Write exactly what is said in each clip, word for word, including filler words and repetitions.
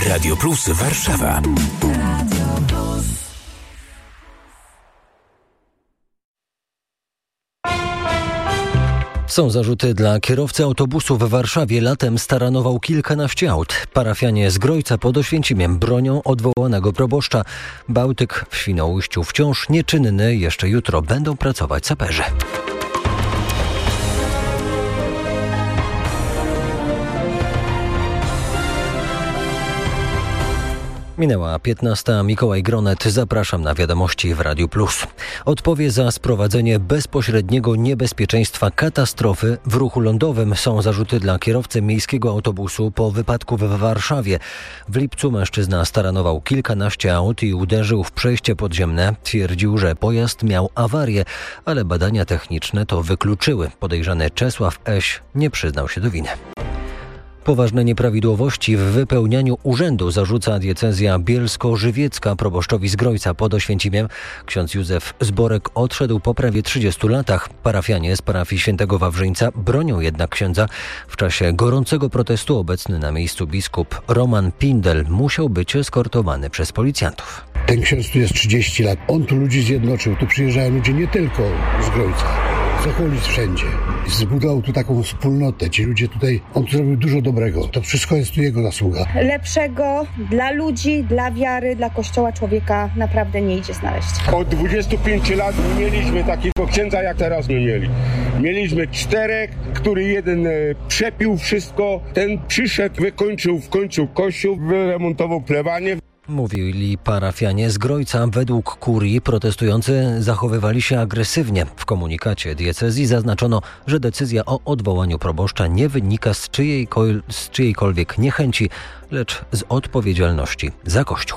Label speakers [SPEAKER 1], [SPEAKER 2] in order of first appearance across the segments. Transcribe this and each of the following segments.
[SPEAKER 1] Radio Plus Warszawa.
[SPEAKER 2] Są zarzuty dla kierowcy autobusu w Warszawie. Latem staranował kilkanaście aut. Parafianie z Grojca pod Oświęcimiem bronią odwołanego proboszcza. Bałtyk w Świnoujściu wciąż nieczynny. Jeszcze jutro będą pracować saperzy. Minęła piętnasta. Mikołaj Gronet. Zapraszam na wiadomości w Radiu Plus. Odpowie za sprowadzenie bezpośredniego niebezpieczeństwa katastrofy w ruchu lądowym. Są zarzuty dla kierowcy miejskiego autobusu po wypadku w Warszawie. W lipcu mężczyzna staranował kilkanaście aut i uderzył w przejście podziemne. Twierdził, że pojazd miał awarię, ale badania techniczne to wykluczyły. Podejrzany Czesław Eś nie przyznał się do winy. Poważne nieprawidłowości w wypełnianiu urzędu zarzuca diecezja bielsko-żywiecka proboszczowi z Grojca pod Oświęcimiem. Ksiądz Józef Zborek odszedł po prawie trzydziestu latach. Parafianie z parafii Świętego Wawrzyńca bronią jednak księdza. W czasie gorącego protestu obecny na miejscu biskup Roman Pindel musiał być eskortowany przez policjantów.
[SPEAKER 3] Ten ksiądz tu jest trzydzieści lat. On tu ludzi zjednoczył. Tu przyjeżdżają ludzie nie tylko z Grojca, z okolic wszędzie. Zbudował tu taką wspólnotę. Ci ludzie tutaj, on tu zrobił dużo dobrego. To wszystko jest tu jego zasługa.
[SPEAKER 4] Lepszego dla ludzi, dla wiary, dla Kościoła człowieka naprawdę nie idzie znaleźć.
[SPEAKER 5] Od dwudziestu pięciu lat nie mieliśmy takiego księdza, jak teraz my mieli. Mieliśmy czterech, który jeden e, przepił wszystko, ten przyszedł, wykończył w końcu kościół, wyremontował plewanie.
[SPEAKER 2] Mówili parafianie z Grojca. Według kurii protestujący zachowywali się agresywnie. W komunikacie diecezji zaznaczono, że decyzja o odwołaniu proboszcza nie wynika z, czyjejkol- z czyjejkolwiek niechęci, lecz z odpowiedzialności za Kościół.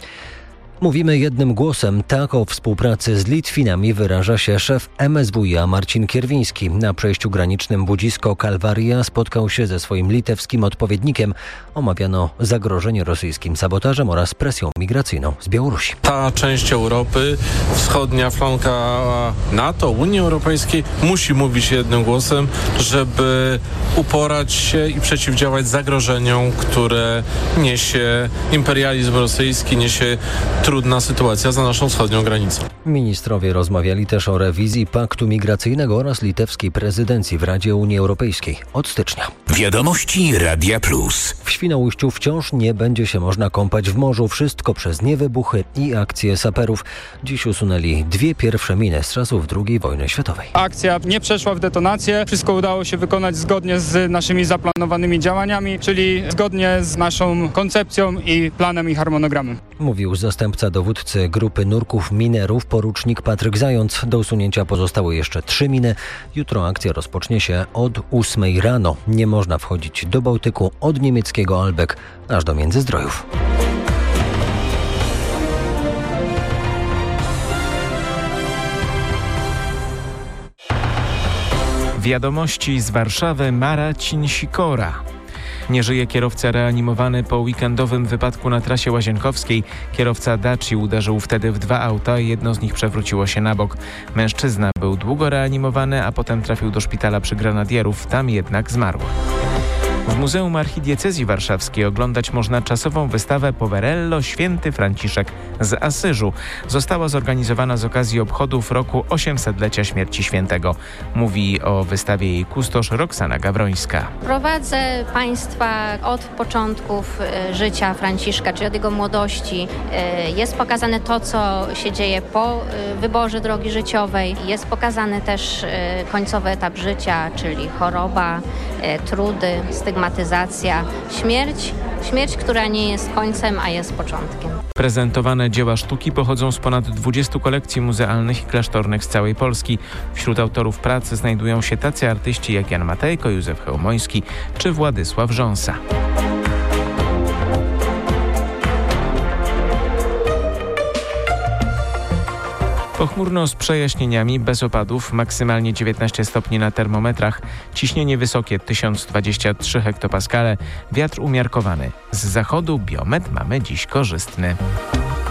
[SPEAKER 2] Mówimy jednym głosem. Tak o współpracy z Litwinami wyraża się szef M S W iA Marcin Kierwiński. Na przejściu granicznym Budzisko-Kalwaria spotkał się ze swoim litewskim odpowiednikiem. Omawiano zagrożenie rosyjskim sabotażem oraz presją migracyjną z Białorusi.
[SPEAKER 6] Ta część Europy, wschodnia flanka NATO, Unii Europejskiej musi mówić jednym głosem, żeby uporać się i przeciwdziałać zagrożeniom, które niesie imperializm rosyjski, niesie trudna sytuacja za naszą wschodnią granicą.
[SPEAKER 2] Ministrowie rozmawiali też o rewizji paktu migracyjnego oraz litewskiej prezydencji w Radzie Unii Europejskiej od stycznia.
[SPEAKER 1] Wiadomości Radia Plus.
[SPEAKER 2] W Świnoujściu wciąż nie będzie się można kąpać w morzu. Wszystko przez niewybuchy i akcje saperów. Dziś usunęli dwie pierwsze miny z czasów drugiej wojny światowej.
[SPEAKER 7] Akcja nie przeszła w detonację. Wszystko udało się wykonać zgodnie z naszymi zaplanowanymi działaniami, czyli zgodnie z naszą koncepcją i planem i harmonogramem.
[SPEAKER 2] Mówił zastępca dowódcy grupy nurków minerów porucznik Patryk Zając. Do usunięcia pozostały jeszcze trzy miny. Jutro akcja rozpocznie się od ósmej rano. Nie można wchodzić do Bałtyku od niemieckiego Albek aż do Międzyzdrojów.
[SPEAKER 8] Wiadomości z Warszawy. Marcin Sikora. Nie żyje kierowca reanimowany po weekendowym wypadku na trasie łazienkowskiej. Kierowca Daci uderzył wtedy w dwa auta i jedno z nich przewróciło się na bok. Mężczyzna był długo reanimowany, a potem trafił do szpitala przy Grenadierów. Tam jednak zmarł. W Muzeum Archidiecezji Warszawskiej oglądać można czasową wystawę Poverello Święty Franciszek z Asyżu. Została zorganizowana z okazji obchodów roku osiemsetlecia śmierci świętego. Mówi o wystawie jej kustosz Roxana Gawrońska.
[SPEAKER 9] Prowadzę Państwa od początków życia Franciszka, czyli od jego młodości. Jest pokazane to, co się dzieje po wyborze drogi życiowej. Jest pokazany też końcowy etap życia, czyli choroba, trudy, stygmatyzacja, śmierć, śmierć, która nie jest końcem, a jest początkiem.
[SPEAKER 8] Prezentowane dzieła sztuki pochodzą z ponad dwudziestu kolekcji muzealnych i klasztornych z całej Polski. Wśród autorów pracy znajdują się tacy artyści jak Jan Matejko, Józef Chełmoński czy Władysław Rząsa. Pochmurno z przejaśnieniami, bez opadów, maksymalnie dziewiętnaście stopni na termometrach, ciśnienie wysokie tysiąc dwadzieścia trzy hektopaskale, wiatr umiarkowany. Z zachodu biometr mamy dziś korzystny.